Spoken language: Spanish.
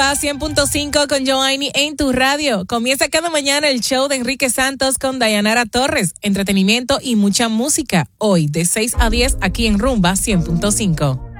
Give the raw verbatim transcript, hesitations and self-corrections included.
Rumba cien punto cinco con Joanny en tu radio. Comienza cada mañana el show de Enrique Santos con Dayanara Torres. Entretenimiento y mucha música. Hoy de seis a diez aquí en Rumba cien punto cinco.